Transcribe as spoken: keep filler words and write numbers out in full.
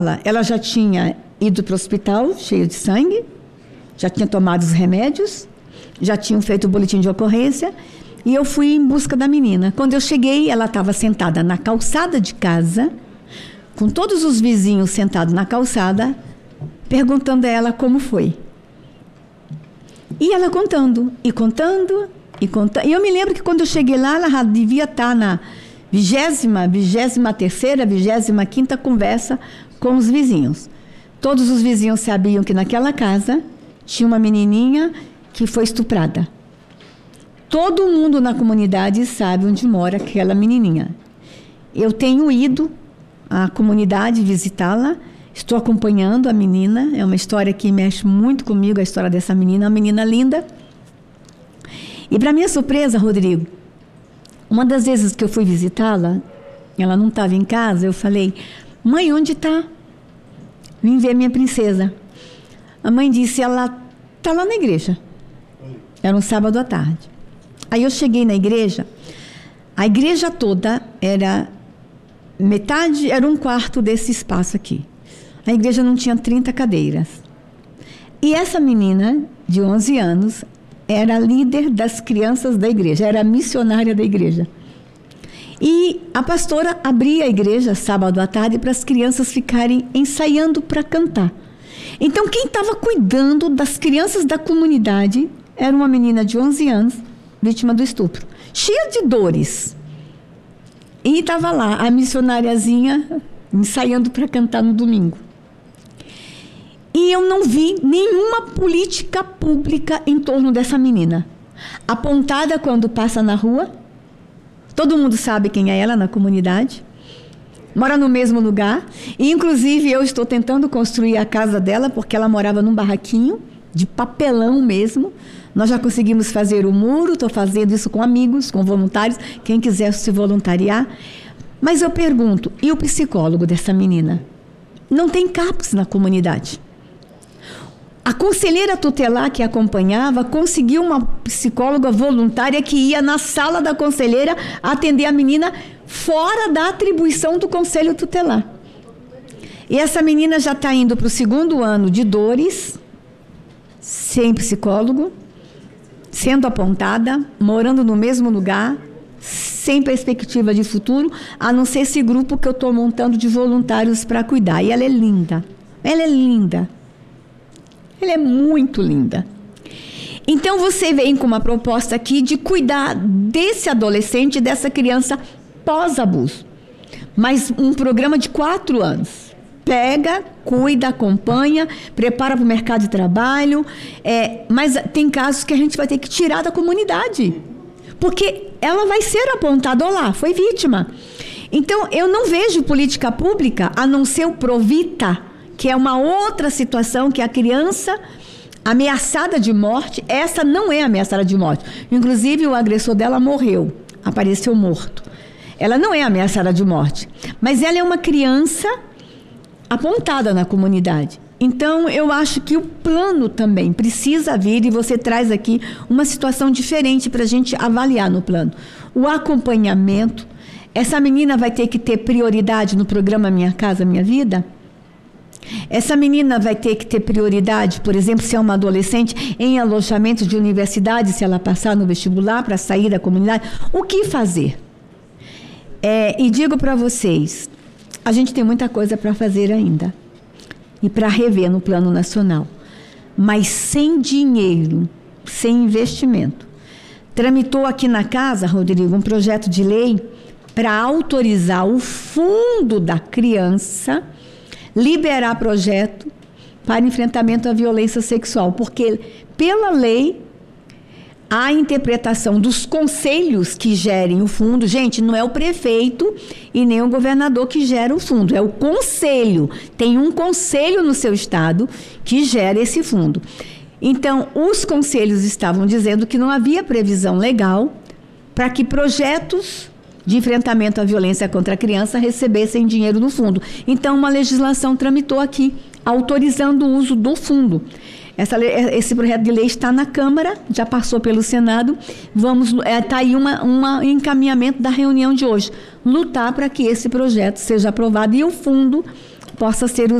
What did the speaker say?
Ela já tinha ido para o hospital, cheia de sangue, já tinha tomado os remédios, já tinham feito o boletim de ocorrência, e eu fui em busca da menina. Quando eu cheguei, ela estava sentada na calçada de casa, com todos os vizinhos sentados na calçada, perguntando a ela como foi. E ela contando, e contando, e contando. E eu me lembro que quando eu cheguei lá, ela já devia estar na vigésima, vigésima terceira, vigésima quinta conversa com os vizinhos. Todos os vizinhos sabiam que naquela casa tinha uma menininha que foi estuprada. Todo mundo na comunidade sabe onde mora aquela menininha. Eu tenho ido à comunidade visitá-la, estou acompanhando a menina, é uma história que mexe muito comigo, a história dessa menina, uma menina linda. E para minha surpresa, Rodrigo, uma das vezes que eu fui visitá-la, ela não estava em casa, eu falei: mãe, onde está? Vim ver minha princesa. A mãe disse: ela está lá na igreja. Era um sábado à tarde. Aí eu cheguei na igreja, a igreja toda era metade, era um quarto desse espaço aqui. A igreja não tinha trinta cadeiras. E essa menina, de onze anos, era a líder das crianças da igreja, era a missionária da igreja. E a pastora abria a igreja sábado à tarde para as crianças ficarem ensaiando para cantar. Então, quem estava cuidando das crianças da comunidade era uma menina de onze anos, vítima do estupro, cheia de dores. E estava lá a missionariazinha ensaiando para cantar no domingo. E eu não vi nenhuma política pública em torno dessa menina. Apontada quando passa na rua, todo mundo sabe quem é ela na comunidade, mora no mesmo lugar, e inclusive eu estou tentando construir a casa dela, porque ela morava num barraquinho, de papelão mesmo. Nós já conseguimos fazer o muro, estou fazendo isso com amigos, com voluntários, quem quiser se voluntariar. Mas eu pergunto, e o psicólogo dessa menina? Não tem CAPS na comunidade. A conselheira tutelar que acompanhava conseguiu uma psicóloga voluntária que ia na sala da conselheira atender a menina fora da atribuição do conselho tutelar. E essa menina já está indo para o segundo ano de dores, sem psicólogo, sendo apontada, morando no mesmo lugar, sem perspectiva de futuro, a não ser esse grupo que eu estou montando de voluntários para cuidar. E ela é linda, ela é linda. Ela é muito linda. Então, você vem com uma proposta aqui de cuidar desse adolescente, dessa criança pós-abuso. Mas um programa de quatro anos. Pega, cuida, acompanha, prepara para o mercado de trabalho. É, mas tem casos que a gente vai ter que tirar da comunidade. Porque ela vai ser apontada, olá, foi vítima. Então, eu não vejo política pública, a não ser o Provita, que é uma outra situação, que a criança ameaçada de morte, essa não é ameaçada de morte. Inclusive, o agressor dela morreu, apareceu morto. Ela não é ameaçada de morte, mas ela é uma criança apontada na comunidade. Então, eu acho que o plano também precisa vir, e você traz aqui uma situação diferente para a gente avaliar no plano. O acompanhamento, essa menina vai ter que ter prioridade no programa Minha Casa Minha Vida? Essa menina vai ter que ter prioridade, por exemplo, se é uma adolescente, em alojamento de universidade, se ela passar no vestibular para sair da comunidade. O que fazer? É, e digo para vocês, a gente tem muita coisa para fazer ainda e para rever no plano nacional, mas sem dinheiro, sem investimento. Tramitou aqui na casa, Rodrigo, um projeto de lei para autorizar o fundo da criança liberar projeto para enfrentamento à violência sexual, porque pela lei a interpretação dos conselhos que gerem o fundo, gente, não é o prefeito e nem o governador que gera o fundo, é o conselho, tem um conselho no seu estado que gera esse fundo. Então, os conselhos estavam dizendo que não havia previsão legal para que projetos de enfrentamento à violência contra a criança recebessem dinheiro do fundo. Então, uma legislação tramitou aqui, autorizando o uso do fundo. Essa, esse projeto de lei está na Câmara, já passou pelo Senado. Vamos, está aí uma, uma encaminhamento da reunião de hoje. Lutar para que esse projeto seja aprovado e o fundo possa ser